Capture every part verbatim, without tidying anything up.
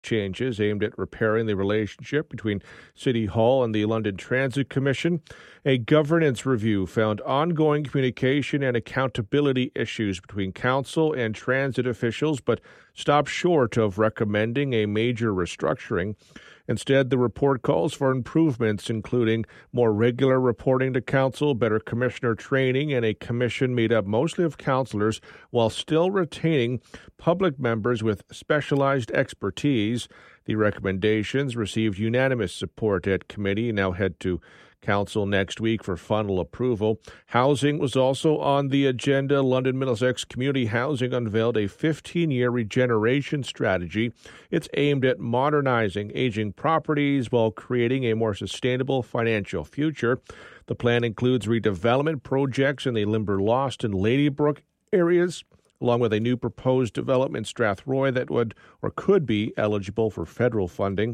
changes aimed at repairing the relationship between City Hall and the London Transit Commission. A governance review found ongoing communication and accountability issues between council and transit officials, but stopped short of recommending a major restructuring. Instead, the report calls for improvements, including more regular reporting to council, better commissioner training, and a commission made up mostly of councillors while still retaining public members with specialized expertise. The recommendations received unanimous support at committee and now head to Council next week for final approval. Housing was also on the agenda. London Middlesex Community Housing unveiled a fifteen-year regeneration strategy. It's aimed at modernizing aging properties while creating a more sustainable financial future. The plan includes redevelopment projects in the Limberlost and Ladybrook areas, along with a new proposed development in Strathroy that would or could be eligible for federal funding.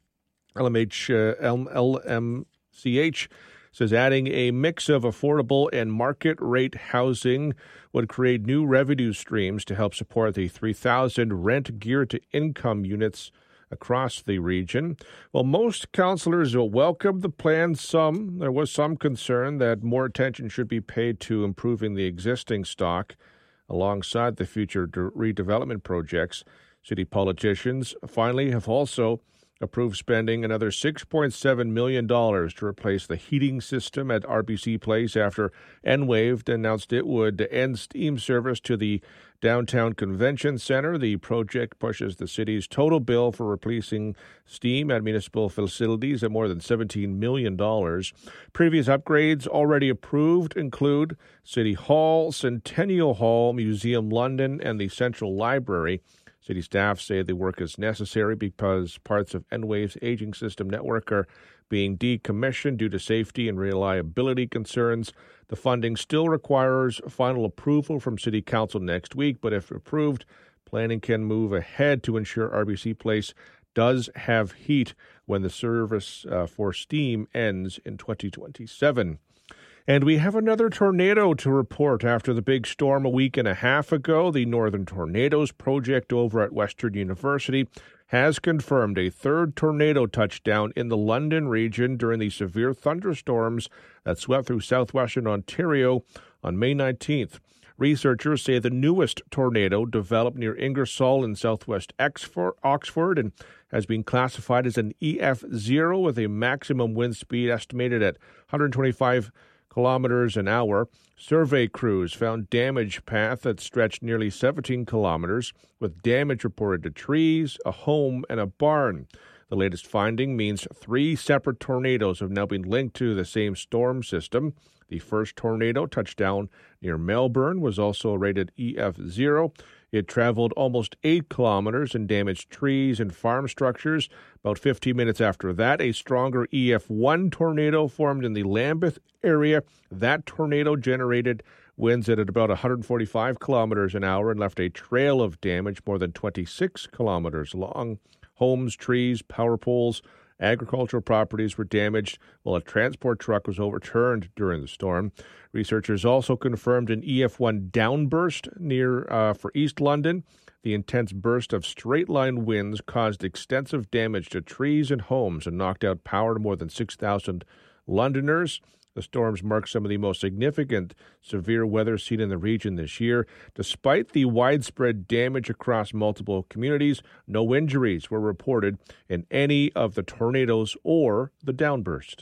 L M H, uh, L M C H says adding a mix of affordable and market-rate housing would create new revenue streams to help support the three thousand rent-geared-to-income units across the region. While most councillors will welcome the plan, some there was some concern that more attention should be paid to improving the existing stock alongside the future de- redevelopment projects. City politicians finally have also approved spending another six point seven million dollars to replace the heating system at R B C Place after Enwave announced it would end steam service to the downtown convention center. The project pushes the city's total bill for replacing steam at municipal facilities at more than seventeen million dollars. Previous upgrades already approved include City Hall, Centennial Hall, Museum London, and the Central Library. City staff say the work is necessary because parts of Enwave's aging system network are being decommissioned due to safety and reliability concerns. The funding still requires final approval from City Council next week, but if approved, planning can move ahead to ensure R B C Place does have heat when the service uh, for steam ends in twenty twenty-seven. And we have another tornado to report after the big storm a week and a half ago. The Northern Tornadoes Project over at Western University has confirmed a third tornado touchdown in the London region during the severe thunderstorms that swept through southwestern Ontario on May nineteenth. Researchers say the newest tornado developed near Ingersoll in southwest Oxford and has been classified as an E F zero with a maximum wind speed estimated at one hundred twenty-five kilometers an hour. Survey crews found damage path that stretched nearly seventeen kilometers, with damage reported to trees, a home, and a barn. The latest finding means three separate tornadoes have now been linked to the same storm system. The first tornado touchdown near Melbourne was also rated E F zero. It traveled almost eight kilometers and damaged trees and farm structures. About fifteen minutes after that, a stronger E F one tornado formed in the Lambeth area. That tornado generated winds at about one hundred forty-five kilometers an hour and left a trail of damage more than twenty-six kilometers long. Homes, trees, power poles, agricultural properties were damaged, while a transport truck was overturned during the storm. Researchers also confirmed an E F one downburst near uh, for East London. The intense burst of straight-line winds caused extensive damage to trees and homes and knocked out power to more than six thousand Londoners. The storms mark some of the most significant severe weather seen in the region this year. Despite the widespread damage across multiple communities, no injuries were reported in any of the tornadoes or the downburst.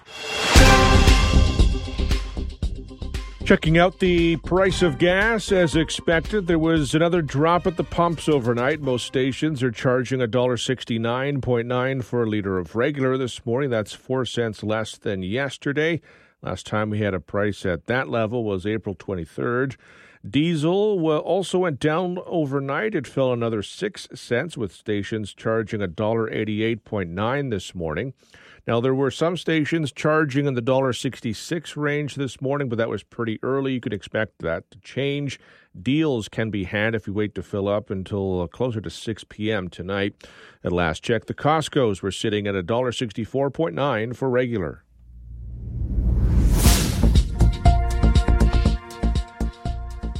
Checking out the price of gas, as expected, there was another drop at the pumps overnight. Most stations are charging one dollar sixty-nine point nine for a liter of regular this morning. That's four cents less than yesterday. Last time we had a price at that level was April twenty-third. Diesel also went down overnight. It fell another six cents, with stations charging one dollar eighty-eight point nine this morning. Now, there were some stations charging in the one dollar sixty-six range this morning, but that was pretty early. You could expect that to change. Deals can be had if you wait to fill up until closer to six p.m. tonight. At last check, the Costcos were sitting at one dollar sixty-four point nine for regular.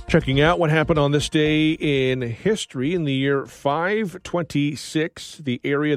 Checking out what happened on this day in history in the year five twenty-six, the area